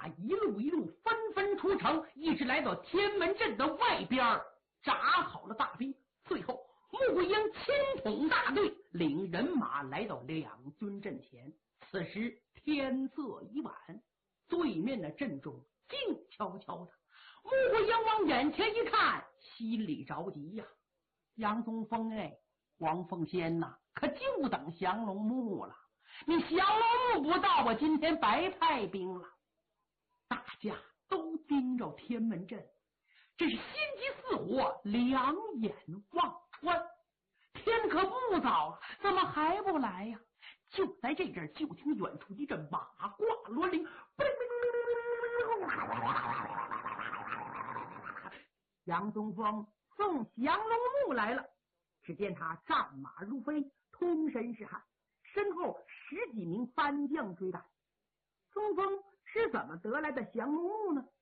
马一路纷纷出城，一直来到天门阵的外边，扎好了大兵。最后穆桂英亲统大队，领人马来到两军阵前。此时天色已晚，对面的阵中静悄悄的。穆桂英往眼前一看，心里着急呀。杨宗峰黄凤仙呐，可就等降龙木了。你降龙木不到，我今天白派兵了。大家都盯着天门阵，这是心急似火，两眼望穿。天可不早了，怎么还不来呀？就在这阵，就听远处一阵马挂骡铃，杨宗峰送降龙木来了。只见他战马如飞，通身是汗，身后10几名番将追赶。宗峰是怎么得来的降龙木呢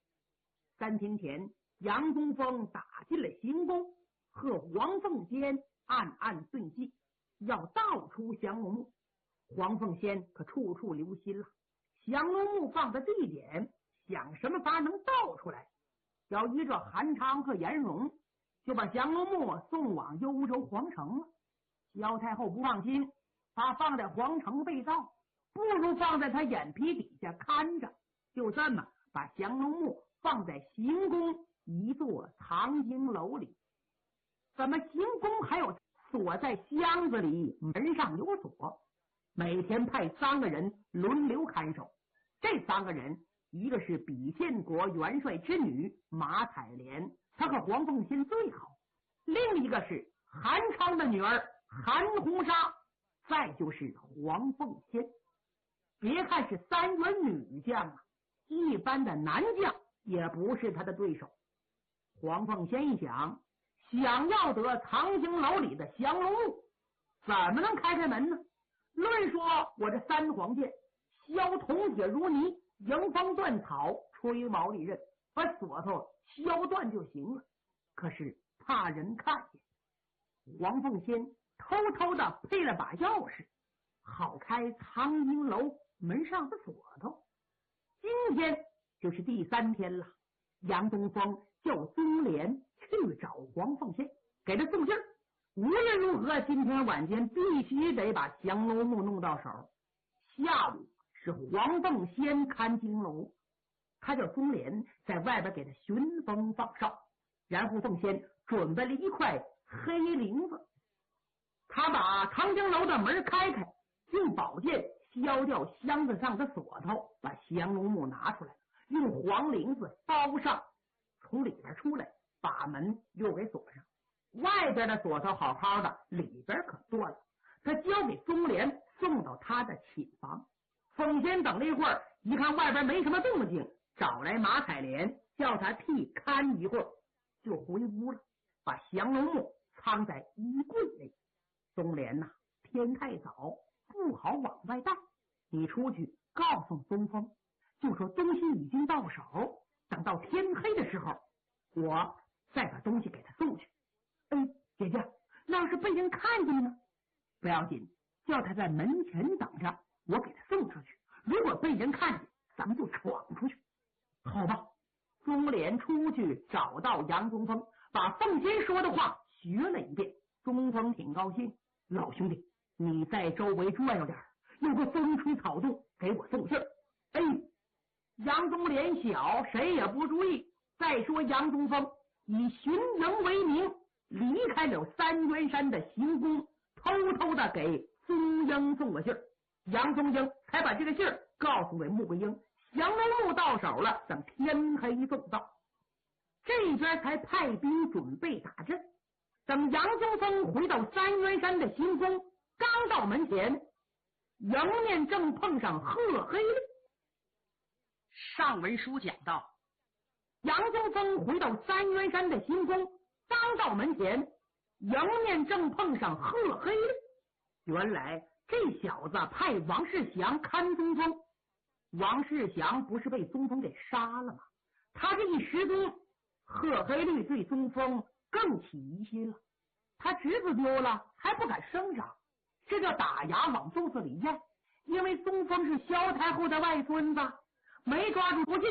？3天前，杨宗峰打进了行宫，和黄凤仙暗暗对计，要盗出降龙木。黄凤仙可处处留心了，降龙木放的地点，想什么法能盗出来？要依着韩昌和颜荣，就把降龙木送往幽州皇城了。萧太后不放心，把放在皇城被盗，不如放在他眼皮底下看着。就这么把降龙木放在行宫一座藏经楼里。怎么行宫还有锁在箱子里，门上有锁？每天派3个人轮流看守。这3个人，一个是比县国元帅之女马采莲，她和黄凤仙最好；另一个是韩昌的女儿韩红纱，再就是黄凤仙。别看是3员女将啊，一般的男将也不是他的对手。黄凤仙一想，想要得藏经楼里的降龙木，怎么能开门呢？论说我这3皇剑削铜铁如泥，迎风断草，吹毛利刃，把锁头削断就行了。可是怕人看见，黄凤仙偷偷的配了把钥匙，好开藏经楼门上的锁头。今天就是第3天了，杨宗峰叫宗廉去找黄凤仙，给他送信儿。无论如何，今天晚间必须得把降龙木弄到手。下午是黄凤仙看经楼，他叫宗廉在外边给他巡风放哨，然后凤仙准备了一块黑铃子，他把藏经楼的门开开，用宝剑削掉箱子上的锁头，把降龙木拿出来，用黄铃子包上，从里边出来，把门又给锁上。外边的锁头好好的，里边可断了。他交给宗廉，送到他的寝房。凤仙等了一会儿，一看外边没什么动静，找来马采莲，叫他替看一会儿，就回屋了，把降龙木藏在衣柜内。宗廉呐，天太早，不好往外带，你出去告诉宗峰，就说东西已经到手，等到天黑的时候，我再把东西给他送去。姐姐，那要是被人看见呢？不要紧，叫他在门前等着，我给他送出去。如果被人看见，咱们就闯出去。好吧。宗廉出去找到杨宗峰，把凤仙说的话学了一遍。宗峰挺高兴，老兄弟，你在周围转悠点，有个风吹草动，给我送信儿。杨宗廉小，谁也不注意。再说杨宗峰以巡营为名，离开了三元山的行宫，偷偷的给宗英送了信儿。杨宗英才把这个信儿告诉给穆桂英，降龙木到手了，等天黑送到。这边才派兵准备打阵。等杨宗峰回到三元山的行宫，刚到门前，迎面正碰上贺黑令。上文书讲到，杨宗峰回到三元山的行宫，刚到门前，迎面正碰上贺黑令。原来这小子派王世祥看宗峰，王世祥不是被宗峰给杀了吗？他这一失踪，贺黑律对宗峰更起疑心了。他侄子丢了还不敢声张，这叫打牙往肚子里咽。因为宗峰是萧太后的外孙子，没抓住不进